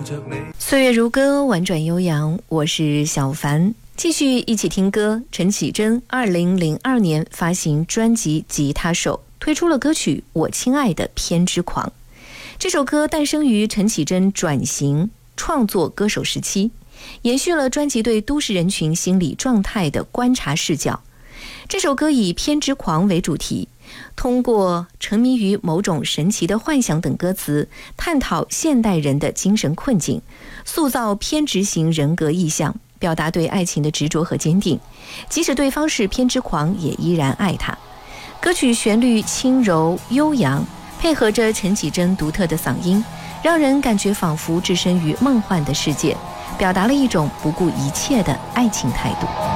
岁月如歌，婉转悠扬，我是小凡。继续一起听歌，陈绮贞2002年发行专辑《吉他手》，推出了歌曲《我亲爱的偏执狂》。这首歌诞生于陈绮贞转型创作歌手时期，延续了专辑对都市人群心理状态的观察视角。这首歌以偏执狂为主题，通过沉迷于某种神奇的幻想等歌词，探讨现代人的精神困境，塑造偏执型人格意象，表达对爱情的执着和坚定，即使对方是偏执狂，也依然爱他。歌曲旋律轻柔悠扬，配合着陈绮贞独特的嗓音，让人感觉仿佛置身于梦幻的世界，表达了一种不顾一切的爱情态度。